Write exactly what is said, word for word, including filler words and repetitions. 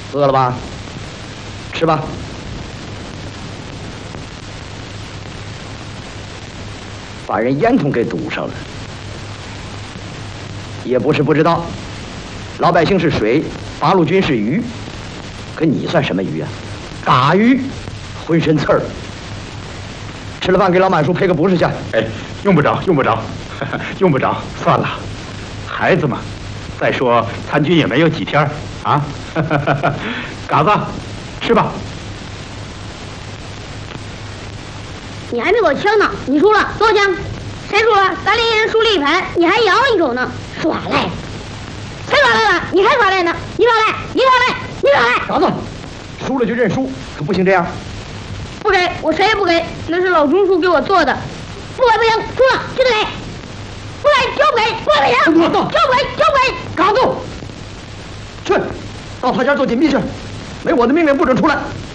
饿了吧？吃吧。把人烟囱给堵上了。也不是不知道，老百姓是水，八路军是鱼，可你算什么鱼啊？嘎鱼，浑身刺儿。吃了饭给老满叔赔个不是去。 哎，用不着，用不着，用不着，算了，孩子嘛。再说参军也没有几天啊。嘎子，吃吧。 你还没给我枪呢，你输了，多枪。谁输了？咱连人输了一盘，你还赢了一手呢，耍赖！谁耍赖了？你还耍赖呢？你耍赖！你耍赖！你耍赖！ 嘎子，输了就认输，可不行这样。 不给，我谁也不给，那是老中叔给我做的，不给不行，输了就得给，不给就不给，不给不行，就不给就不给。 嘎子，去，到他家做紧密去，没我的命令不准出来。